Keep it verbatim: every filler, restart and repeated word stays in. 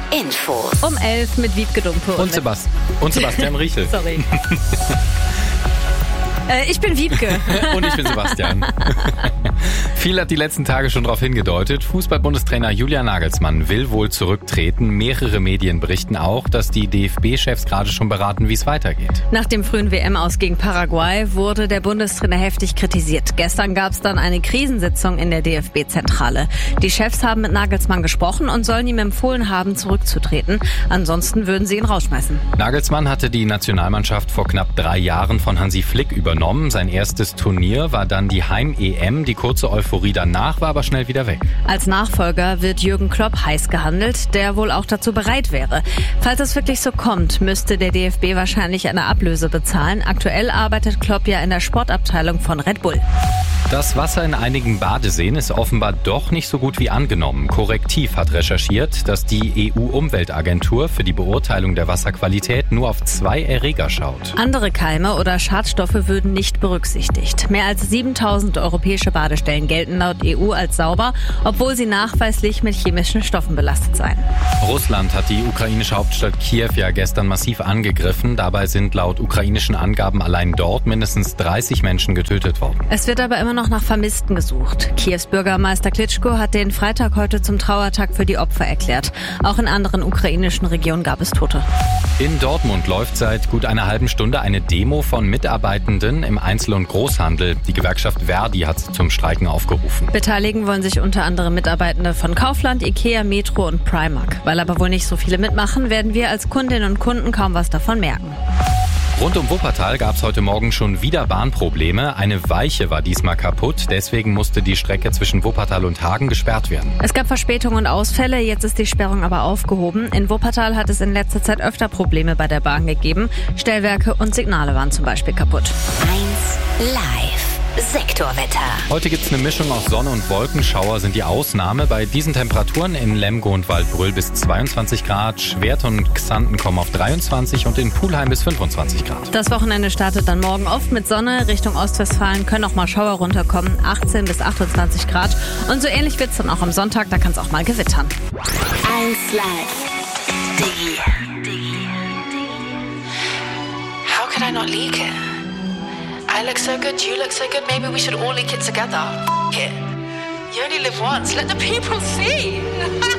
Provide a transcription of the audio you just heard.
Infos. Um elf mit Wiebke Dumpe. Und, Sebast- und Sebastian Riechel. Sorry. äh, ich bin Wiebke. Und ich bin Sebastian. Viel hat die letzten Tage schon darauf hingedeutet. Fußball-Bundestrainer Julian Nagelsmann will wohl zurücktreten. Mehrere Medien berichten auch, dass die D F B-Chefs gerade schon beraten, wie es weitergeht. Nach dem frühen W M-Aus gegen Paraguay wurde der Bundestrainer heftig kritisiert. Gestern gab es dann eine Krisensitzung in der D F B-Zentrale. Die Chefs haben mit Nagelsmann gesprochen und sollen ihm empfohlen haben, zurückzutreten. Ansonsten würden sie ihn rausschmeißen. Nagelsmann hatte die Nationalmannschaft vor knapp drei Jahren von Hansi Flick übernommen. Sein erstes Turnier war dann die Heim-E M. Die kurze Euphorie danach war aber schnell wieder weg. Als Nachfolger wird Jürgen Klopp heiß gehandelt, der wohl auch dazu bereit wäre. Falls es wirklich so kommt, müsste der D F B wahrscheinlich eine Ablöse bezahlen. Aktuell arbeitet Klopp ja in der Sportabteilung von Red Bull. Das Wasser in einigen Badeseen ist offenbar doch nicht so gut wie angenommen. Korrektiv hat recherchiert, dass die E U-Umweltagentur für die Beurteilung der Wasserqualität nur auf zwei Erreger schaut. Andere Keime oder Schadstoffe würden nicht berücksichtigt. Mehr als siebentausend europäische Badestellen gelten laut E U als sauber, obwohl sie nachweislich mit chemischen Stoffen belastet seien. Russland hat die ukrainische Hauptstadt Kiew ja gestern massiv angegriffen. Dabei sind laut ukrainischen Angaben allein dort mindestens dreißig Menschen getötet worden. Es wird aber immer noch nach Vermissten gesucht. Kiews Bürgermeister Klitschko hat den Freitag heute zum Trauertag für die Opfer erklärt. Auch in anderen ukrainischen Regionen gab es Tote. In Dortmund läuft seit gut einer halben Stunde eine Demo von Mitarbeitenden im Einzel- und Großhandel. Die Gewerkschaft Verdi hat sie zum Streiken aufgerufen. Beteiligen wollen sich unter anderem Mitarbeitende von Kaufland, Ikea, Metro und Primark. Weil aber wohl nicht so viele mitmachen, werden wir als Kundinnen und Kunden kaum was davon merken. Rund um Wuppertal gab es heute Morgen schon wieder Bahnprobleme. Eine Weiche war diesmal kaputt, deswegen musste die Strecke zwischen Wuppertal und Hagen gesperrt werden. Es gab Verspätungen und Ausfälle, jetzt ist die Sperrung aber aufgehoben. In Wuppertal hat es in letzter Zeit öfter Probleme bei der Bahn gegeben. Stellwerke und Signale waren zum Beispiel kaputt. eins Live. Sektorwetter. Heute gibt's eine Mischung aus Sonne und Wolkenschauer sind die Ausnahme. Bei diesen Temperaturen in Lemgo und Waldbröl bis zweiundzwanzig Grad, Schwert und Xanten kommen auf dreiundzwanzig und in Pulheim bis fünfundzwanzig Grad. Das Wochenende startet dann morgen oft mit Sonne. Richtung Ostwestfalen können auch mal Schauer runterkommen, achtzehn bis achtundzwanzig Grad. Und so ähnlich wird's dann auch am Sonntag, da kann es auch mal gewittern. eins Live. Diggi. How could I not leak it? I look so good, you look so good, maybe we should all leak it together. F- it. You only live once, let the people see.